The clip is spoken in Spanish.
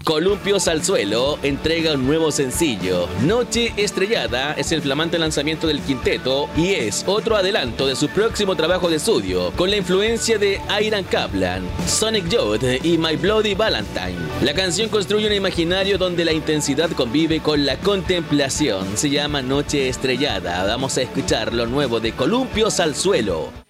Columpios al Suelo entrega un nuevo sencillo. Noche Estrellada es el flamante lanzamiento del quinteto y es otro adelanto de su próximo trabajo de estudio, con la influencia de Iron Kaplan, Sonic Youth y My Bloody Valentine. La canción construye un imaginario donde la intensidad convive con la contemplación. Se llama Noche Estrellada. Vamos a escuchar lo nuevo de Columpios al Suelo.